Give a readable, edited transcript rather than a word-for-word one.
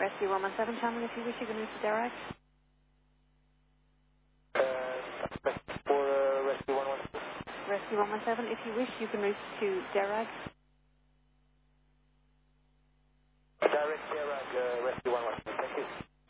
Rescue 117 channel. If you wish, you can move to Derag. For Rescue 117. Rescue 117. If you wish, you can move to Derag. Direct Derag, Rescue